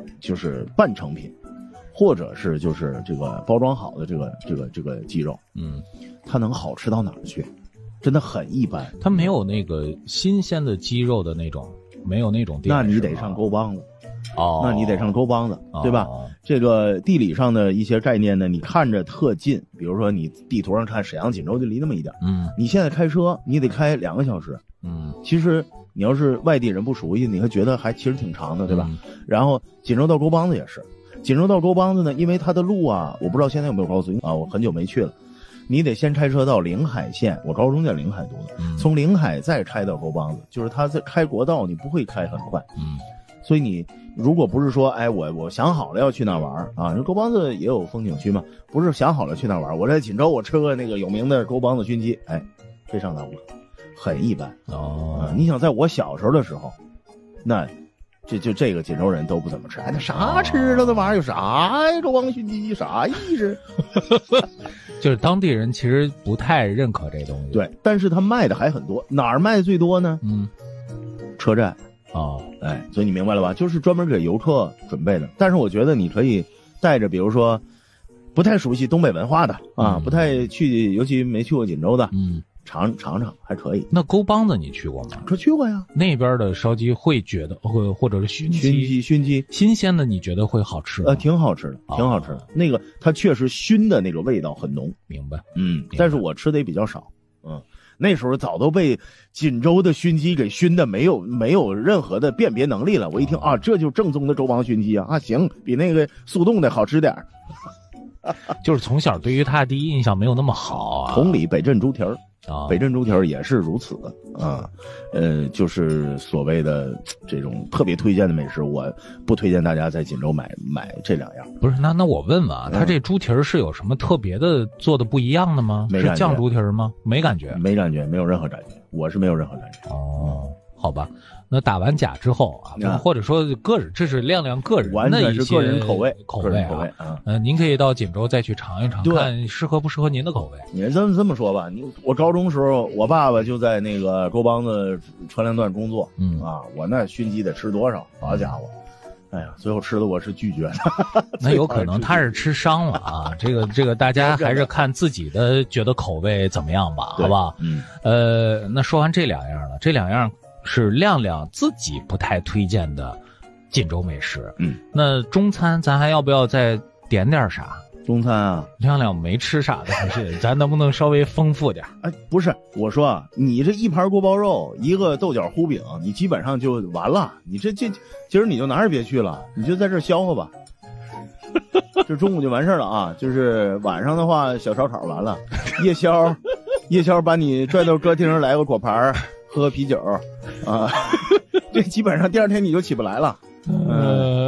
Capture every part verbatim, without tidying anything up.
就是半成品，或者是就是这个包装好的这个这个这个鸡肉， 嗯， 它能好吃到哪儿去？真的很一般。 它没有那个新鲜的鸡肉的那种，没有那种店。 那你得上沟帮子。 哦， 那你得上沟帮子， 哦、 对吧？这个地理上的一些概念呢，你看着特近，比如说你地图上看沈阳锦州就离那么一点， 嗯， 你现在开车你得开两个小时， 嗯， 其实你要是外地人不熟悉，你会觉得还其实挺长的，对吧？ 嗯、 然后锦州到沟帮子也是，锦州到沟帮子呢，因为它的路啊，我不知道现在有没有高速啊，我很久没去了。你得先开车到临海县，我高中在临海读的， 嗯、 从临海再开到沟帮子，就是它在开国道，你不会开很快， 嗯， 所以你。如果不是说，哎，我我想好了要去那玩啊，沟帮子也有风景区嘛，不是想好了去那玩，我在锦州我吃个那个有名的沟帮子熏鸡，哎，非上档次，很一般哦、 啊。你想在我小时候的时候，那这就这个锦州人都不怎么吃，哎，那啥吃了那玩意儿有啥呀？沟帮熏鸡啥意思？ 就是当地人其实不太认可这东西。 对，但是他卖的还很多，哪儿卖最多呢？ 嗯， 车站。 哦， 哎，所以你明白了吧？就是专门给游客准备的。但是我觉得你可以带着，比如说不太熟悉东北文化的啊， 嗯、 不太去，尤其没去过锦州的， 嗯， 尝尝尝还可以。 那沟帮子你去过吗？ 这去过呀。 那边的烧鸡会觉得，或或者是熏鸡， 熏鸡熏鸡新鲜的，你觉得会好吃吗？ 呃，挺好吃的，挺好吃的。哦、那个它确实熏的那个味道很浓。 明白。 嗯，但是我吃的也比较少。嗯。那时候早都被锦州的熏鸡给熏的没有没有任何的辨别能力了。我一听啊，这就是正宗的周帮熏鸡啊！啊，行，比那个速冻的好吃点儿。 就是从小对于它第一印象没有那么好啊。 同理，北镇猪蹄儿啊， 北镇猪蹄儿也是如此啊。呃，就是所谓的这种特别推荐的美食，我不推荐大家在锦州买买这两样。 不是，那那我问问啊， 嗯、 它这猪蹄儿是有什么特别的做的不一样的吗？ 没感觉。 是酱猪蹄儿吗？没感觉， 没感觉，没有任何感觉，我是没有任何感觉。 哦，好吧。那打完甲之后啊， 啊或者说个人，这是亮亮个人完全是个人口味， 口味啊。 口味啊， 呃，您可以到锦州再去尝一尝，看适合不适合您的口味。 你这么这么说吧，你我高中时候，我爸爸就在那个沟帮子传粮段工作， 嗯啊，我那熏鸡得吃多少？好家伙！哎呀，最后吃的我是拒绝的。 那有可能他是吃伤了啊，这个这个大家还是看自己的觉得口味怎么样吧，好不好？ 嗯， 呃，那说完这两样了，这两样是亮亮自己不太推荐的锦州美食。 嗯， 那中餐咱还要不要再点点啥？ 中餐啊， 亮亮没吃啥的东西，咱能不能稍微丰富点？ 哎，不是，我说啊，你这一盘锅包肉，一个豆角糊饼，你基本上就完了。你这这今儿你就哪儿也别去了，你就在这儿消化吧。这中午就完事儿了啊，就是晚上的话，小烧烤完了，夜宵，夜宵把你拽到歌厅上来个果盘，喝个啤酒啊，这基本上第二天你就起不来了。 呃。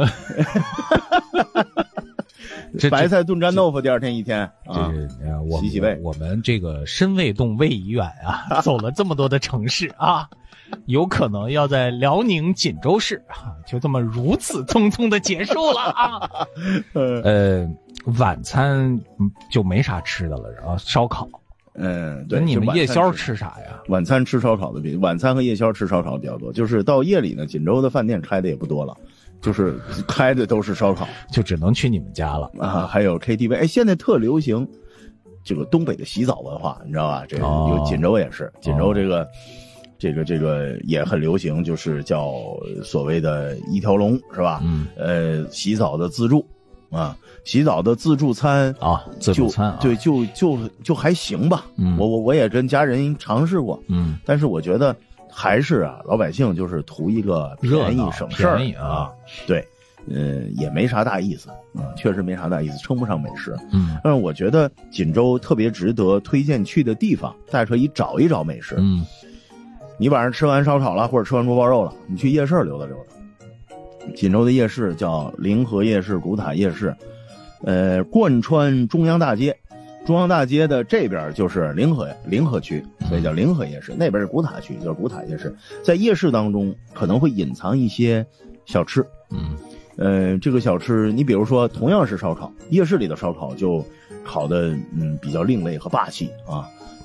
这白菜炖粘豆腐，第二天一天， 这是呃，我洗洗胃。 我们这个身未动胃已远啊，走了这么多的城市啊，有可能要在辽宁锦州市啊，就这么如此匆匆的结束了啊。呃，晚餐就没啥吃的了，然后烧烤。 嗯，对。 那你们夜宵吃啥呀？ 晚餐吃烧烤的比晚餐和夜宵吃烧烤的比较多，就是到夜里呢，锦州的饭店开的也不多了。就是开的都是烧烤， 就只能去你们家了啊！还有 K T V， 哎，现在特流行这个东北的洗澡文化，你知道吧？这个有锦州也是，锦州这个、哦、这个这个也很流行，就是叫所谓的一条龙，是吧？ 嗯， 呃，洗澡的自助啊，洗澡的自助餐啊，自助餐、啊、 对，就就就还行吧。 嗯， 我我我也跟家人尝试过， 嗯， 但是我觉得。还是啊，老百姓就是图一个便宜省事儿啊，对，呃，也没啥大意思啊，确实没啥大意思，称不上美食。 嗯， 但是我觉得锦州特别值得推荐去的地方，大家可以找一找美食。 嗯， 你晚上吃完烧烤了，或者吃完锅包肉了，你去夜市溜达溜达。锦州的夜市叫临河夜市、古塔夜市，呃，贯穿中央大街。中央大街的这边就是临河临河区，所以叫临河夜市，那边是古塔区，就是古塔夜市。在夜市当中可能会隐藏一些小吃， 嗯， 呃，这个小吃你比如说同样是烧烤，夜市里的烧烤就烤的嗯比较另类和霸气啊，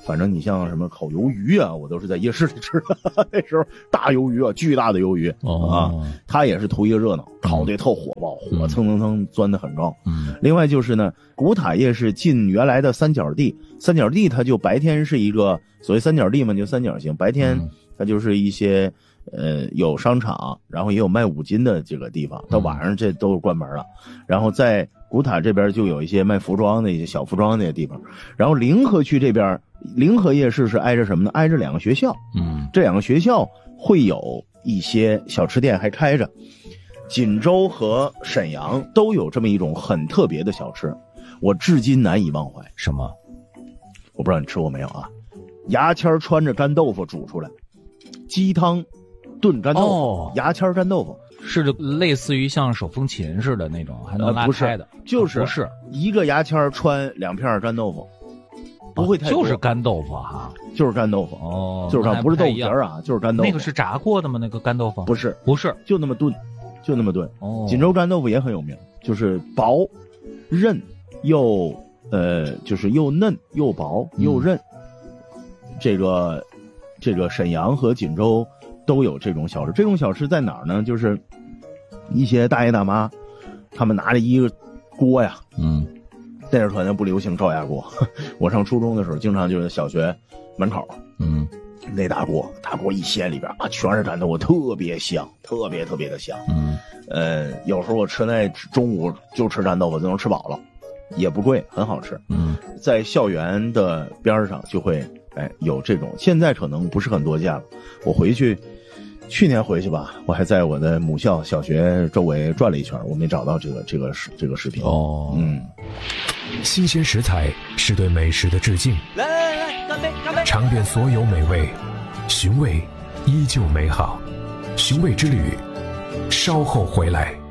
反正你像什么烤鱿鱼啊，我都是在夜市里吃的。那时候大鱿鱼啊，巨大的鱿鱼、哦、啊，它也是图一个热闹，烤得特火爆，嗯、火蹭蹭蹭钻得很高。嗯，另外就是呢，古塔夜市进原来的三角地，三角地它就白天是一个所谓三角地嘛，就三角形，白天它就是一些。呃，有商场，然后也有卖五金的这个地方，到晚上这都是关门了。然后在古塔这边就有一些卖服装的一些小服装那些地方。然后临河区这边，临河夜市是挨着什么呢？挨着两个学校。嗯，这两个学校会有一些小吃店还开着。锦州和沈阳都有这么一种很特别的小吃，我至今难以忘怀。 什么？ 我不知道你吃过没有啊？牙签穿着干豆腐煮出来，鸡汤。炖干豆腐、哦、牙签干豆腐是类似于像手风琴似的那种，还能拉开的、 呃、就是不是一个牙签穿两片干豆腐，不会太多、 哦、就是干豆腐哈， 就是干豆腐哦，就是它不是豆腐皮啊，就是干豆腐。 那个是炸过的吗？那个干豆腐不是不是， 就那么炖，就那么炖。哦，锦州干豆腐也很有名，就是薄韧又呃，就是又嫩又薄又韧。嗯、这个这个沈阳和锦州。都有这种小吃，这种小吃在哪儿呢？就是一些大爷大妈，他们拿着一个锅呀，嗯，那时候可能不流行高压锅。我上初中的时候，经常就是小学门口，嗯，那大锅，大锅一掀里边啊，全是干豆腐，特别香，特别特别的香。嗯，呃，有时候我吃那中午就吃干豆腐就能吃饱了，也不贵，很好吃。嗯，在校园的边上就会。哎，有这种，现在可能不是很多见了。我回去，去年回去吧，我还在我的母校小学周围转了一圈，我没找到这个这个这个视频。哦，嗯， 新鲜食材是对美食的致敬。来来来，干杯干杯！尝遍所有美味，寻味依旧美好。寻味之旅，稍后回来。